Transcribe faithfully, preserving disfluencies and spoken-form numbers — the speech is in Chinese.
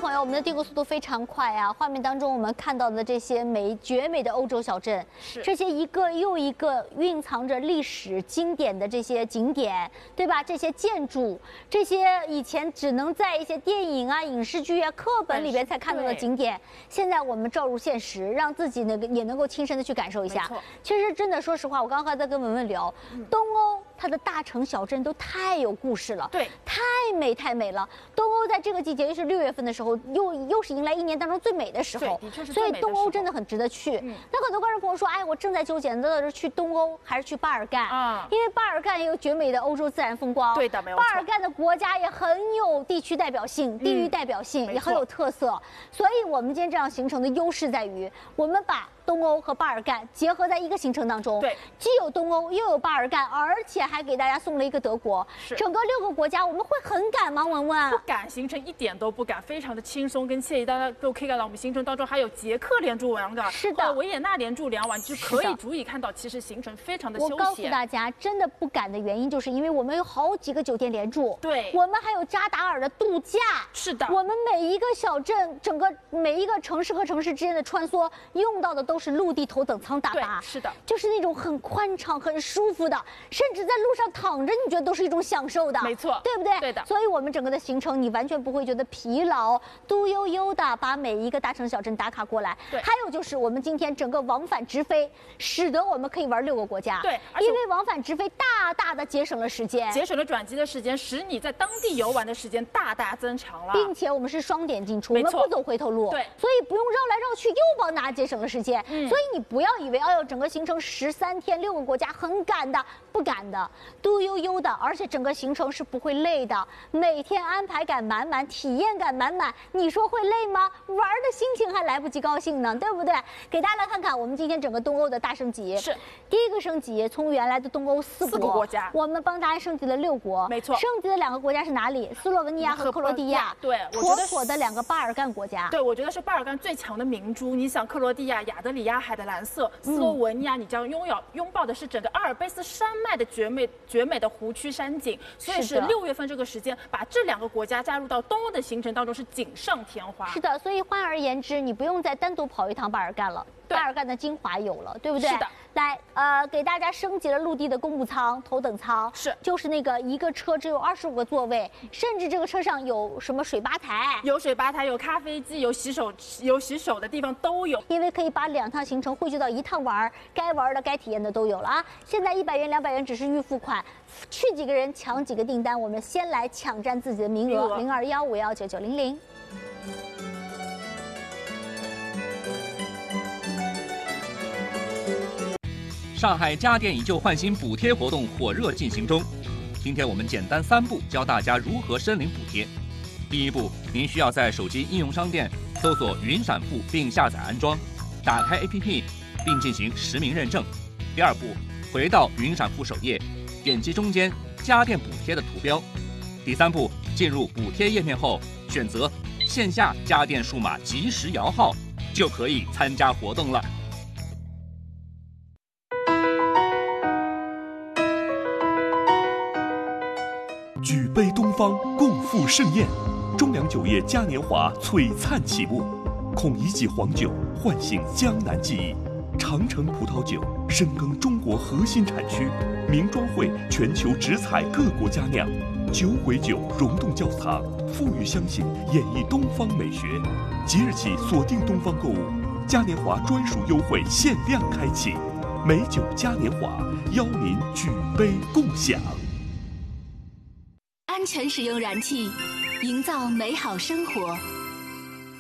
朋友，我们的订购速度非常快啊！画面当中我们看到的这些美绝美的欧洲小镇，这些一个又一个蕴藏着历史经典的这些景点，对吧？这些建筑，这些以前只能在一些电影啊、影视剧啊、课本里边才看到的景点，现在我们照入现实，让自己那个也能够亲身的去感受一下。其实真的，说实话，我刚刚还在跟文文聊，嗯、东欧它的大城小镇都太有故事了， 对， 太美太美了。东欧在这个季节，又是六月份的时候，又又是迎来一年当中最美的时候，所以东欧真的很值得去。嗯、那很多观众朋友说，哎，我正在纠结，到底是去东欧还是去巴尔干啊？因为巴尔干也有绝美的欧洲自然风光， 对的，没有错。 巴尔干的国家也很有地区代表性、地域代表性，嗯、也很有特色。所以我们今天这样行程的优势在于，我们把东欧和巴尔干结合在一个行程当中， 对， 既有东欧又有巴尔干，而且还给大家送了一个德国，整个六个国家，我们会很赶吗？文文？ 不赶，行程一点都不赶，非常的轻松跟惬意。大家都可以看到，我们行程当中还有捷克连住两晚， 是的， 维也纳连住两晚，就可以足以看到，其实行程非常的休闲。 我告诉大家，真的不赶的原因，就是因为我们有好几个酒店连住， 对， 我们还有扎达尔的度假， 是的， 我们每一个小镇，整个每一个城市和城市之间的穿梭，用到的都是陆地头等舱大巴， 是的， 就是那种很宽敞、很舒服的，甚至在路上躺着，你觉得都是一种享受的， 没错， 对不对？ 对的。 所以我们整个的行程，你完全不会觉得疲劳，嘟悠悠的把每一个大城小镇打卡过来。 对， 还有就是我们今天整个往返直飞，使得我们可以玩六个国家。 对， 因为往返直飞大大的节省了时间， 节省了转机的时间，使你在当地游玩的时间大大增长了， 并且我们是双点进出，我们不走回头路， 对， 所以不用绕来绕去，又帮大家节省了时间。嗯，所以你不要以为哎呦，整个行程十三天六个国家很赶的，不赶的，嘟悠悠的，而且整个行程是不会累的，每天安排感满满，体验感满满，你说会累吗？玩的心情还来不及高兴呢，对不对？给大家来看看我们今天整个东欧的大升级。 是第一个升级，从原来的东欧四国四个国家， 我们帮大家升级了六国， 没错。 升级的两个国家是哪里？斯洛文尼亚和克罗地亚。 对， 妥妥的两个巴尔干国家。 对，我觉得是巴尔干最强的明珠。你想，克罗地亚亚得里亚海的蓝色，斯洛文尼亚你将拥有拥抱的是整个阿尔卑斯山脉的绝美绝美的湖区山景，所以是六月份这个时间，把这两个国家加入到东欧的行程当中是锦上添花。 是的，所以换而言之，你不用再单独跑一趟巴尔干了。巴尔干的精华有了，对不对？ 是的。 来，呃，给大家升级了陆地的公务舱、头等舱， 是， 就是那个一个车只有二十五个座位，甚至这个车上有什么水吧台， 有水吧台，有咖啡机，有洗手，有洗手的地方都有， 因为可以把两趟行程汇聚到一趟玩，该玩的、该体验的都有了啊！现在一百元、两百元只是预付款，去几个人抢几个订单，我们先来抢占自己的名额，零二幺五幺九九零零。 上海家电以旧换新补贴活动火热进行中，今天我们简单三步教大家如何申领补贴。第一步，您需要在手机应用商店搜索“云闪付”并下载安装，打开 A P P 并进行实名认证。第二步，回到云闪付首页，点击中间家电补贴的图标。第三步，进入补贴页面后，选择线下家电数码即时摇号，就可以参加活动了。 举杯东方，共赴盛宴。中粮酒业嘉年华璀璨启幕，孔乙己黄酒唤醒江南记忆，长城葡萄酒深耕中国核心产区，名庄会全球直采各国佳酿，酒鬼酒溶洞窖藏，馥郁香型演绎东方美学。即日起锁定东方购物，嘉年华专属优惠限量开启，美酒嘉年华邀您举杯共享。 安全使用燃气，营造美好生活。